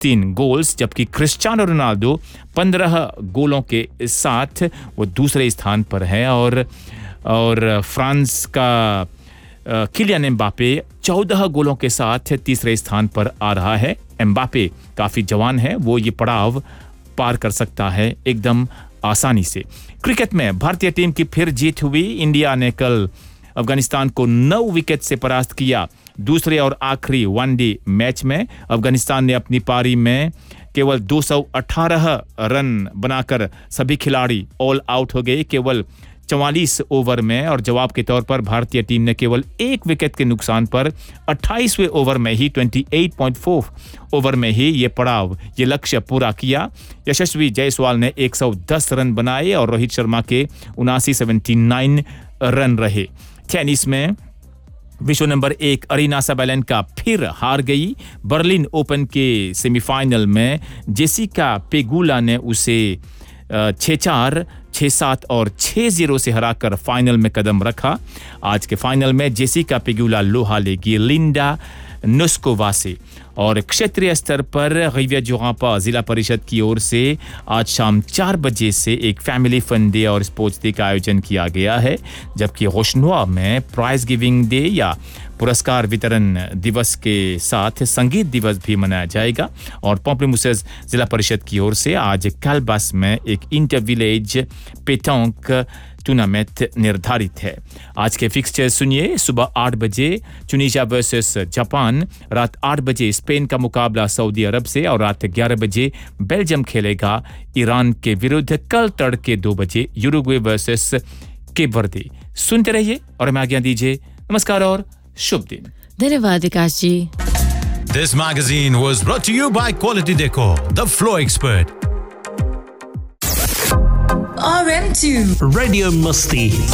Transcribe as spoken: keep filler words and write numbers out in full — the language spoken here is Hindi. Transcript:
तीन गोल्स, जबकि क्रिस्टियानो रोनाल्डो पंद्रह गोलों के साथ वो दूसरे स्थान पर है और और फ्रांस का किलियन एम्बापे चौदह गोलों के साथ तीसरे स्थान पर आ रहा है। एम्बापे काफ़ी जवान है, वो ये पड़ाव पार कर सकता है एकदम आसानी से। क्रिकेट में भारतीय टीम की फिर जीत हुई। इंडिया ने कल अफगानिस्तान को नौ विकेट से परास्त किया। दूसरे और आखिरी वनडे मैच में अफगानिस्तान ने अपनी पारी में केवल दो सौ अठारह रन बनाकर सभी खिलाड़ी ऑल आउट हो गए केवल चौवालीस ओवर में, और जवाब के तौर पर भारतीय टीम ने केवल एक विकेट के नुकसान पर अट्ठाईसवें ओवर में ही अट्ठाईस पॉइंट चार ओवर में ही ये पड़ाव ये लक्ष्य पूरा किया। यशस्वी जायसवाल ने एक सौ दस रन बनाए और रोहित शर्मा के उनासी उन्यासी रन रहे। टेनिस में विश्व नंबर एक अरीना साबालेंका फिर हार गई। बर्लिन ओपन के सेमीफाइनल में जेसिका पेगुला ने उसे छः चार, छः सात और छः जीरो से हराकर फाइनल में कदम रखा। आज के फाइनल में जेसिका पेगुला लोहा लेगी लिंडा नोस्कोवा से। और क्षेत्रीय स्तर पर गैविया जोगापा जिला परिषद की ओर से आज शाम चार बजे से एक फैमिली फन डे और स्पोर्ट्स डे का आयोजन किया गया है, जबकि होशनुआ में प्राइज गिविंग डे या पुरस्कार वितरण दिवस के साथ संगीत दिवस भी मनाया जाएगा। और पॉम्पलीमुसेस जिला परिषद की ओर से आज कैलबास में एक इंटर विलेज पेटोंक टूर्नामेंट निर्धारित है। आज के फिक्सचर्स सुनिए। सुबह आठ बजे ट्यूनीशिया वर्सेस जापान, रात आठ बजे स्पेन का मुकाबला सऊदी अरब से और रात ग्यारह बजे बेल्जियम खेलेगा ईरान के विरुद्ध। कल तड़के दो बजे यूरुग्वे वर्सेस केप वर्दे। सुनते रहिए और हमें आज्ञा दीजिए। नमस्कार और शुभ दिन। धन्यवाद विकास जी। This magazine was brought to you by Quality Decor, the floor expert. R M two Radio Musti.